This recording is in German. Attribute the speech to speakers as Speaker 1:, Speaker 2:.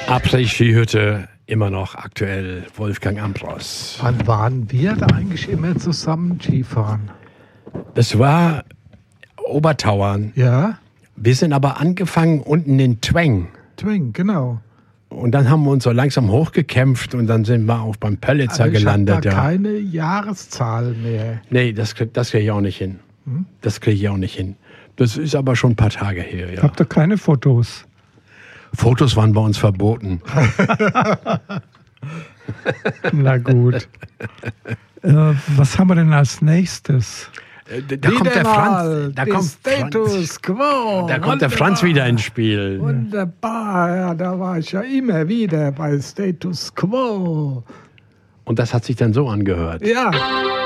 Speaker 1: Après-Ski-Hütte, immer noch aktuell, Wolfgang Ambros.
Speaker 2: Wann waren wir da eigentlich immer zusammen Skifahren?
Speaker 1: Das war Obertauern.
Speaker 2: Ja,
Speaker 1: Wir sind aber angefangen unten in Tweng.
Speaker 2: Twing, genau.
Speaker 1: Und dann haben wir uns so langsam hochgekämpft und dann sind wir auch beim Pölitzer
Speaker 2: Aber ich
Speaker 1: gelandet.
Speaker 2: habe da
Speaker 1: Ja.
Speaker 2: keine Jahreszahl mehr.
Speaker 1: Nee, das kriege ich auch nicht hin. Das kriege ich auch nicht hin. Das ist aber schon ein paar Tage her. Ja.
Speaker 3: Habt ihr keine Fotos?
Speaker 1: Fotos waren bei uns verboten.
Speaker 3: Na gut. Was haben wir denn als nächstes?
Speaker 1: Da kommt der Franz. Da kommt
Speaker 2: Status Quo.
Speaker 1: Da kommt der Franz wieder ins Spiel.
Speaker 2: Wunderbar, ja, da war ich ja immer wieder bei Status Quo.
Speaker 1: Und das hat sich dann so angehört.
Speaker 2: Ja.